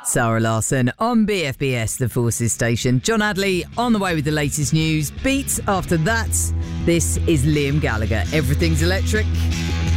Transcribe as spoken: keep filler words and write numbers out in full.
Sarah Larson on B F B S, the Forces station. John Adley on the way with the latest news. Beats after that. This is Liam Gallagher. Everything's Electric.